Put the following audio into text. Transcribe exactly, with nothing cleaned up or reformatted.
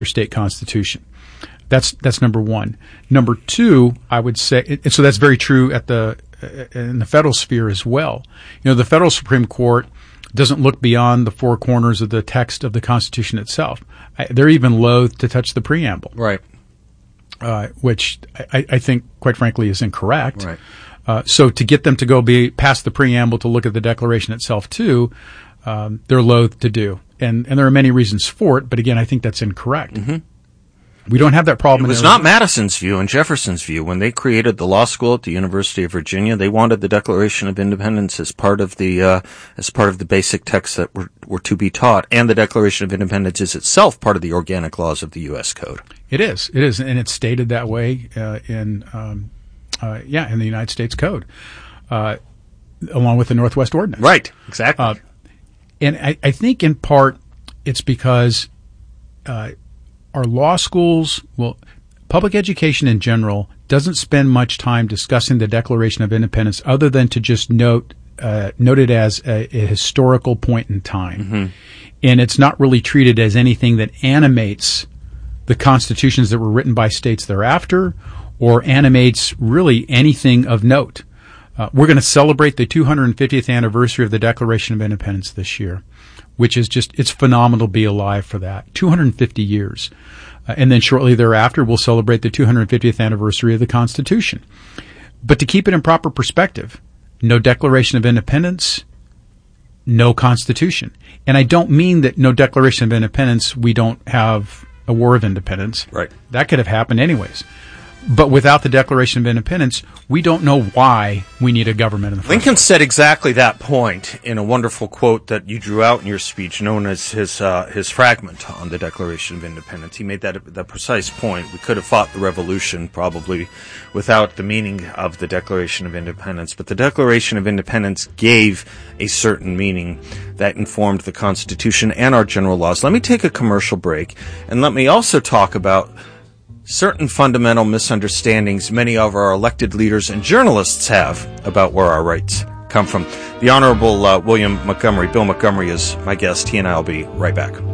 state constitution. That's that's number one. Number two, I would say, and so that's very true at the in the federal sphere as well. You know, the federal Supreme Court doesn't look beyond the four corners of the text of the Constitution itself. They're even loath to touch the preamble, right? Uh, which I, I think, quite frankly, is incorrect. Right. Uh, so to get them to go be past the preamble to look at the Declaration itself too, um, they're loath to do, and and there are many reasons for it. But again, I think that's incorrect. Mm-hmm. We don't have that problem. It was not Madison's view and Jefferson's view. When they created the law school at the University of Virginia, they wanted the Declaration of Independence as part of the uh, as part of the basic texts that were, were to be taught. And the Declaration of Independence is itself part of the organic laws of the U S Code. It is. It is, and it's stated that way uh, in um, uh, yeah in the United States Code, uh, along with the Northwest Ordinance. Right. Exactly. Uh, and I, I think in part it's because. Uh, Our law schools, well, public education in general doesn't spend much time discussing the Declaration of Independence other than to just note, uh, note it as a, a historical point in time. Mm-hmm. And it's not really treated as anything that animates the constitutions that were written by states thereafter or animates really anything of note. Uh, we're going to celebrate the two hundred fiftieth anniversary of the Declaration of Independence this year, which is just, it's phenomenal to be alive for that. two hundred fifty years. Uh, and then shortly thereafter, we'll celebrate the two hundred fiftieth anniversary of the Constitution. But to keep it in proper perspective, no Declaration of Independence, no Constitution. And I don't mean that no Declaration of Independence, we don't have a War of Independence. Right. That could have happened anyways. But without the Declaration of Independence, we don't know why we need a government in the first Lincoln place. said exactly that point in a wonderful quote that you drew out in your speech, known as his uh, his fragment on the Declaration of Independence. He made that that precise point. We could have fought the Revolution probably without the meaning of the Declaration of Independence, but the Declaration of Independence gave a certain meaning that informed the Constitution and our general laws. Let me take a commercial break, and let me also talk about certain fundamental misunderstandings many of our elected leaders and journalists have about where our rights come from. The Honorable uh, William Montgomery, Bill Montgomery, is my guest. He and I will be right back.